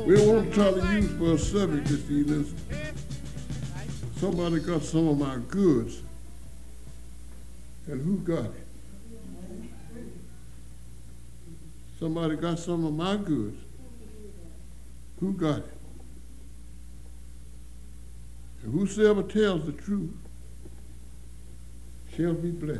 We want to try to use for a subject this evening. Somebody got some of my goods. And who got it? Somebody got some of my goods. Who got it? And whosoever tells the truth shall be blessed.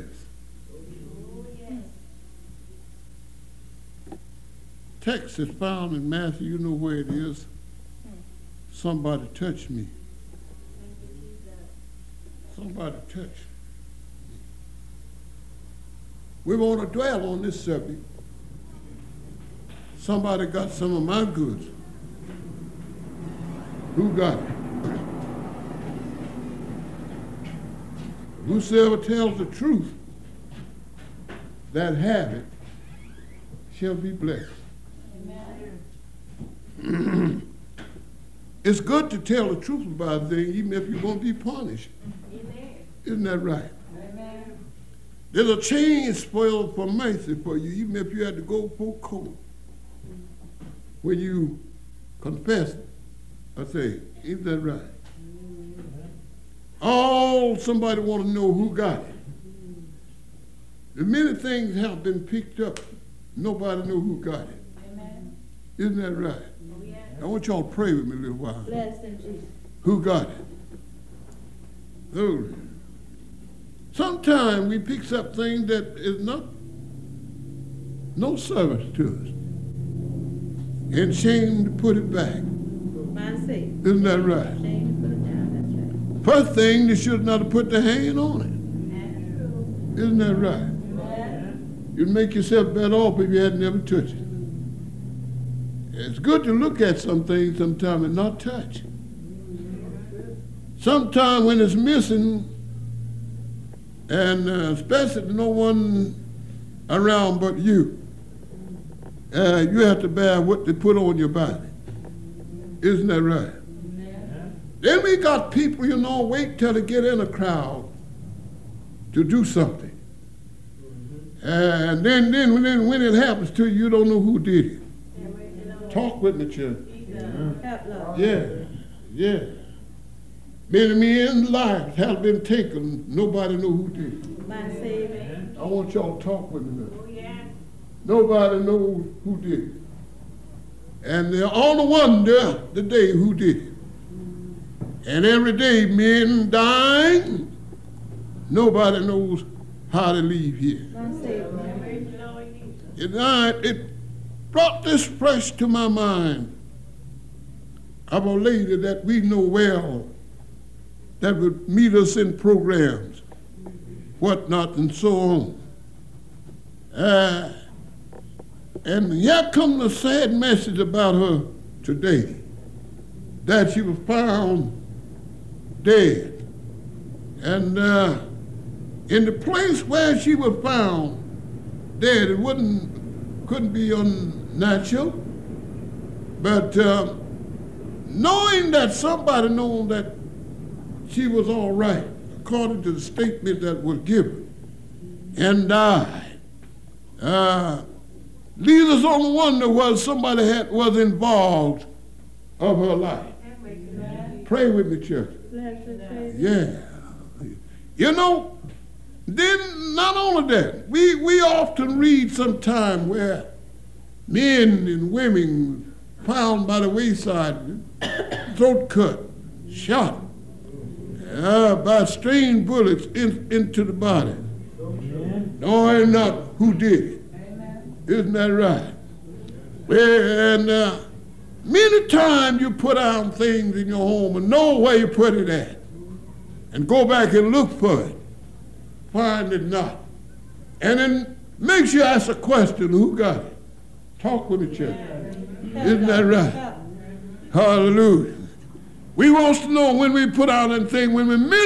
Text is found in Matthew, you know where it is. Somebody touch me. Somebody touch me. We want to dwell on this subject. Somebody got some of my goods. Who got it? Whosoever tells the truth that have it shall be blessed. It's good to tell the truth about a thing, even if you're going to be punished. Amen. Isn't that right? Amen. There's a change spoiled for mercy for you, even if you had to go for court. When you confess it, I say, isn't that right? All somebody want to know who got it. The many things have been picked up. Nobody know who got it. Amen. Isn't that right? Oh, yeah. I want y'all to pray with me a little while. Bless him, Jesus. Who got it? Oh. Sometimes we pick up things that is not no service to us. And shame to put it back. Isn't that right? Shame to put it down, that's right. First thing, they should not have put their hand on it. Isn't that right? You'd make yourself better off if you had never touched it. It's good to look at some things sometimes and not touch. Sometimes when it's missing, and especially no one around but you, you have to bear what they put on your body. Isn't that right? Then we got people, wait till they get in a crowd to do something. And then when it happens to you, you don't know who did it. Talk with me, church. Yeah. Many men's lives have been taken. Nobody know who did it. I want y'all to talk with me now. Nobody knows who did it. And they're all wonder the day who did it. And every day men dying, nobody knows how to leave here. It brought this fresh to my mind of a lady that we know well that would meet us in programs, whatnot, and so on. And here comes the sad message about her today, that she was found dead. And in the place where she was found dead, it couldn't be unnatural, but knowing that somebody knew that she was all right, according to the statement that was given, and died, leaves us on the wonder whether somebody was involved of her life. Pray with me, church. Yeah. Then not only that, we often read sometime where men and women found by the wayside, throat cut, shot by strange bullets into the body, knowing not who did it. Isn't that right? And many times you put out things in your home and know where you put it at, and go back and look for it, find it not, and then makes you ask a question: who got it? Talk with the church. Isn't that right? Hallelujah. We want to know when we put out anything, when we